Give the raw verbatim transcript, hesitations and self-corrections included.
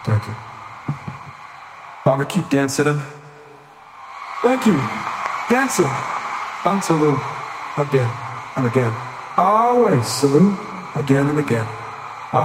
Thank you. Barbecue dancing. Thank you. Dancing. Bounce a little. Again and again. Always salute again and again.